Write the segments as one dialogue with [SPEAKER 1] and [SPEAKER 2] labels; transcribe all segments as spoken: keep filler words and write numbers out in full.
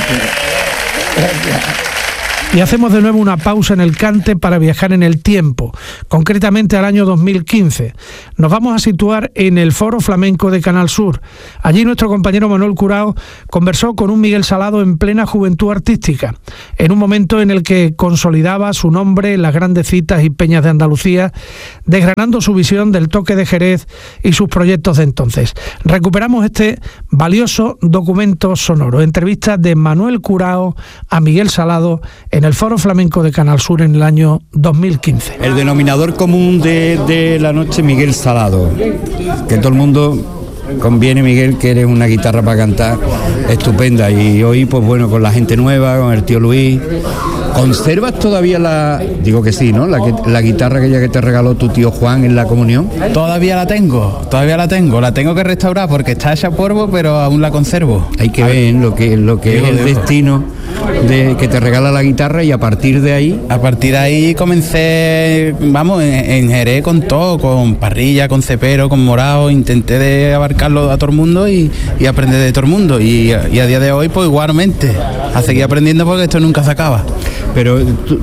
[SPEAKER 1] Y hacemos de nuevo una pausa en el cante para viajar en el tiempo, concretamente al año dos mil quince. Nos vamos a situar en el Foro Flamenco de Canal Sur. Allí nuestro compañero Manuel Curao conversó con un Miguel Salado en plena juventud artística, en un momento en el que consolidaba su nombre en las grandes citas y peñas de Andalucía, desgranando su visión del toque de Jerez y sus proyectos de entonces. Recuperamos este valioso documento sonoro, entrevista de Manuel Curao a Miguel Salado en el Foro Flamenco de Canal Sur en el año dos mil quince.
[SPEAKER 2] El denominador común de, de la noche, Miguel Salado, que todo el mundo conviene, Miguel, que eres una guitarra para cantar estupenda, y hoy pues bueno, con la gente nueva, con el tío Luis. ¿Conservas todavía la, digo que sí, ¿no? La, la guitarra aquella que te regaló tu tío Juan en la comunión?
[SPEAKER 3] Todavía la tengo, todavía la tengo, la tengo que restaurar porque está hecha polvo, pero aún la conservo.
[SPEAKER 2] Hay que ver lo que, lo que digo, es el digo. destino de que te regala la guitarra, y a partir de ahí...
[SPEAKER 3] A partir de ahí comencé, vamos, en, en Jerez con todo, con parrilla, con cepero, con morado, intenté de abarcarlo a todo el mundo y, y aprender de todo el mundo, y, y a día de hoy pues igualmente, a seguir aprendiendo porque esto nunca se acaba.
[SPEAKER 2] Pero tú,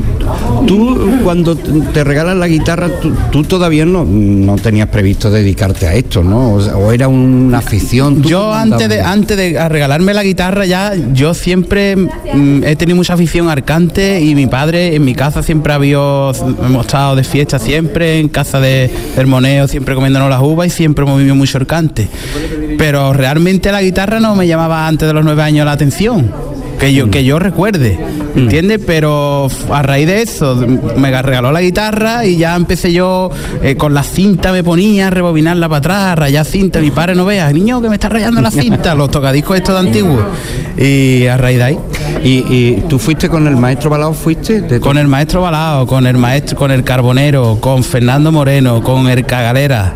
[SPEAKER 2] tú cuando te regalan la guitarra, tú, tú todavía no, no tenías previsto dedicarte a esto, ¿no? O, sea, o era una afición.
[SPEAKER 3] Yo antes de, antes de regalarme la guitarra ya, yo siempre mm, he tenido mucha afición al cante, y mi padre en mi casa siempre había, hemos estado de fiesta siempre, en casa de Hermoneo, siempre comiéndonos las uvas, y siempre hemos vivido mucho el cante. Pero realmente la guitarra no me llamaba antes de los nueve años la atención. Que yo, que yo recuerde, ¿entiendes? Pero a raíz de eso me regaló la guitarra y ya empecé yo eh, con la cinta, me ponía a rebobinarla para atrás, rayar cinta. Mi padre no vea, niño, que me está rayando la cinta, los tocadiscos estos de antiguos. Y a raíz de ahí.
[SPEAKER 2] ¿Y, y tú fuiste con el maestro Balao? ¿Fuiste? De
[SPEAKER 3] con el maestro Balao, con el maestro, con el Carbonero, con Fernando Moreno, con el Cagalera,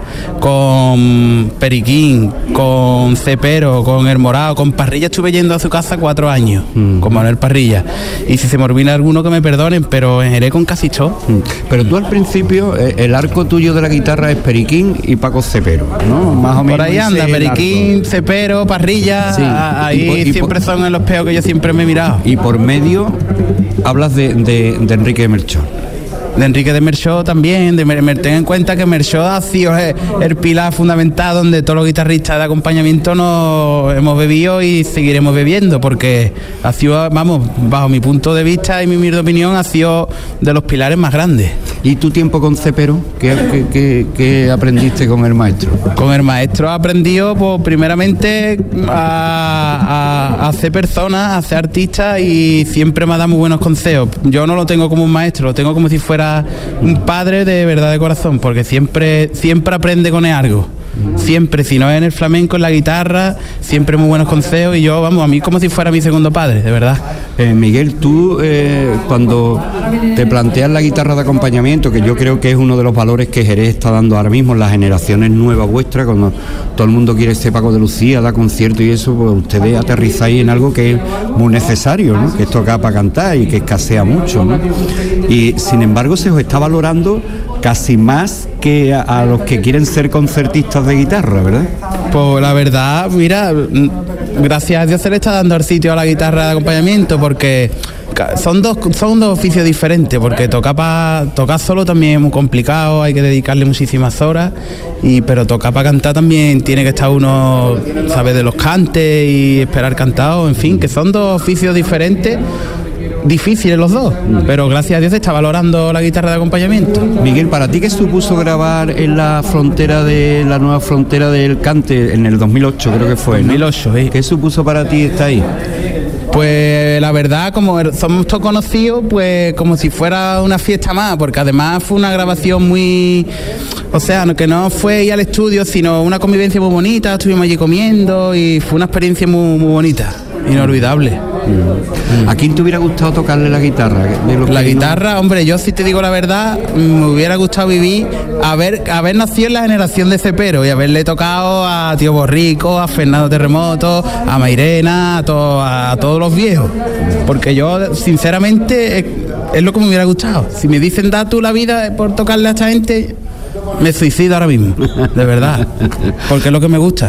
[SPEAKER 3] con Periquín, con Cepero, con el Morao, con Parrilla. Estuve yendo a su casa cuatro años. Mm. Con Manuel Parrilla, y si se me olvida alguno que me perdonen, pero en Jerez con casi todo.
[SPEAKER 2] Mm. Pero tú al principio, eh, el arco tuyo de la guitarra es Periquín y Paco Cepero, ¿no? Más o menos.
[SPEAKER 3] Por ahí anda, Periquín, Cepero, Parrilla, sí. a, ahí y por, y siempre por, son en los peos que yo siempre me he mirado.
[SPEAKER 2] Y por medio hablas de, de, de Enrique de Merchó.
[SPEAKER 3] De Enrique de Merchó también, de Mer, Mer, ten en cuenta que Merchó ha sido el, el pilar fundamental donde todos los guitarristas de acompañamiento nos hemos bebido y seguiremos bebiendo, porque ha sido, vamos, bajo mi punto de vista y mi humilde opinión, ha sido de los pilares más grandes.
[SPEAKER 2] ¿Y tu tiempo con Cepero? ¿Qué, qué, qué, qué aprendiste con el maestro?
[SPEAKER 3] Con el maestro he aprendido, pues, primeramente a, a, a hacer personas, a ser artistas, y siempre me ha dado muy buenos consejos. Yo no lo tengo como un maestro, lo tengo como si fuera un padre de verdad, de corazón, porque siempre siempre aprende con él algo. Siempre, si no es en el flamenco, en la guitarra, siempre muy buenos consejos, y yo, vamos, a mí como si fuera mi segundo padre, de verdad.
[SPEAKER 2] Eh, Miguel, tú eh, cuando te planteas la guitarra de acompañamiento, que yo creo que es uno de los valores que Jerez está dando ahora mismo en las generaciones nuevas vuestras, cuando todo el mundo quiere ser Paco de Lucía, da conciertos y eso, pues ustedes aterrizáis en algo que es muy necesario, ¿no? Que es tocar para cantar y que escasea mucho, ¿no? Y sin embargo se os está valorando casi más que a, a los que quieren ser concertistas de guitarra, ¿verdad?
[SPEAKER 3] Pues la verdad, mira, gracias a Dios se le está dando el sitio a la guitarra de acompañamiento, porque son dos son dos oficios diferentes, porque tocar para tocar solo también es muy complicado, hay que dedicarle muchísimas horas, y pero tocar para cantar también tiene que estar uno, sabe, de los cantes y esperar cantado, en fin, que son dos oficios diferentes, difíciles los dos, pero gracias a Dios se está valorando la guitarra de acompañamiento.
[SPEAKER 2] Miguel, ¿para ti qué supuso grabar en la frontera de la nueva frontera del cante en el dos mil ocho, creo que fue, ¿no?
[SPEAKER 3] dos mil ocho, sí.
[SPEAKER 2] ¿Qué supuso para ti estar ahí?
[SPEAKER 3] Pues la verdad, como somos todos conocidos, pues como si fuera una fiesta más, porque además fue una grabación muy, o sea, que no fue ir al estudio, sino una convivencia muy bonita, estuvimos allí comiendo y fue una experiencia muy, muy bonita, inolvidable.
[SPEAKER 2] ¿A quién te hubiera gustado tocarle la guitarra? De
[SPEAKER 3] la guitarra, no... hombre, yo si te digo la verdad, me hubiera gustado vivir, haber, haber nacido en la generación de Cepero y haberle tocado a Tío Borrico, a Fernando Terremoto, a Mairena, a, to, a todos los viejos, porque yo sinceramente es, es lo que me hubiera gustado. Si me dicen da tú la vida por tocarle a esta gente, me suicido ahora mismo, de verdad, porque es lo que me gusta.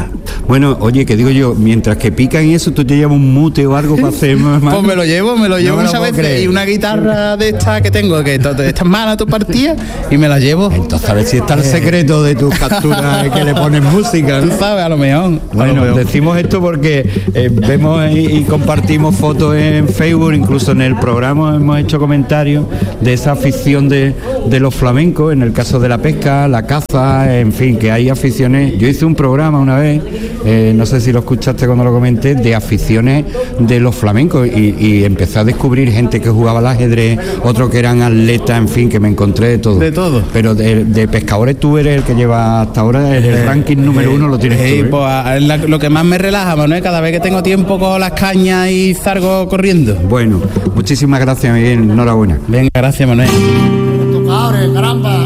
[SPEAKER 2] Bueno, oye, que digo yo, mientras que pican y eso, tú te llevas un mute o algo para hacer más.
[SPEAKER 3] Pues me lo llevo, me lo llevo
[SPEAKER 2] No me lo
[SPEAKER 3] muchas
[SPEAKER 2] puedo
[SPEAKER 3] veces.
[SPEAKER 2] creer.
[SPEAKER 3] Y una guitarra de estas que tengo, que to- de estas malas, tú partías, y me la llevo.
[SPEAKER 2] Entonces, a ver si está el secreto de tus capturas que le pones música,
[SPEAKER 3] Tú
[SPEAKER 2] ¿no?
[SPEAKER 3] sabes, a lo mejor. a lo
[SPEAKER 2] Bueno,
[SPEAKER 3] mejor.
[SPEAKER 2] decimos esto porque eh, vemos y, y compartimos fotos en Facebook, incluso en el programa hemos hecho comentarios de esa afición de, de los flamencos, en el caso de la pesca, la caza, en fin, que hay aficiones. Yo hice un programa una vez, eh, no sé si lo escuchaste cuando lo comenté, de aficiones de los flamencos y, y empecé a descubrir gente que jugaba al ajedrez, otros que eran atletas, en fin, que me encontré de todo.
[SPEAKER 3] De todo.
[SPEAKER 2] Pero de, de pescadores tú eres el que lleva hasta ahora el, el ranking número uno, lo tienes tú,
[SPEAKER 3] Sí,
[SPEAKER 2] ¿eh?
[SPEAKER 3] pues a- la- lo que más me relaja, Manuel, cada vez que tengo tiempo cojo las cañas y salgo corriendo.
[SPEAKER 2] Bueno, muchísimas gracias, Miguel, enhorabuena.
[SPEAKER 3] Venga, gracias, Manuel.
[SPEAKER 4] Tocadores, caramba.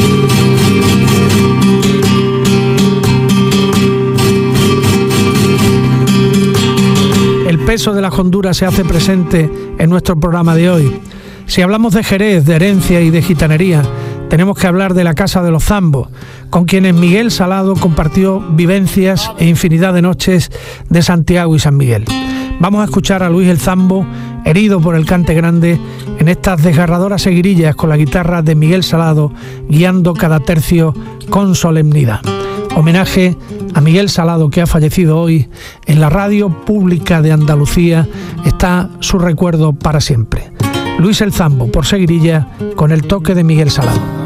[SPEAKER 1] El peso de las Honduras se hace presente en nuestro programa de hoy. Si hablamos de Jerez, de herencia y de gitanería, tenemos que hablar de la Casa de los Zambos, con quienes Miguel Salado compartió vivencias e infinidad de noches de Santiago y San Miguel. Vamos a escuchar a Luis el Zambo, herido por el cante grande, en estas desgarradoras seguirillas con la guitarra de Miguel Salado, guiando cada tercio con solemnidad. Homenaje a Miguel Salado, que ha fallecido hoy. En la radio pública de Andalucía está su recuerdo para siempre. Luis el Zambo, por seguirilla, con el toque de Miguel Salado.